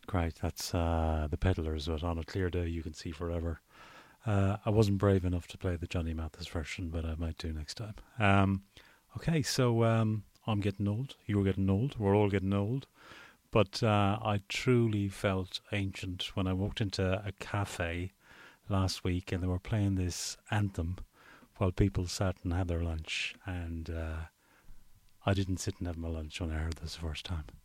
Great, that's The Peddlers, but on a clear day you can see forever. I wasn't brave enough to play the Johnny Mathis version, but I might do next time. Okay, so I'm getting old. You're getting old. We're all getting old. But I truly felt ancient when I walked into a cafe last week and they were playing this anthem while people sat and had their lunch. And I didn't sit and have my lunch when I heard this the first time.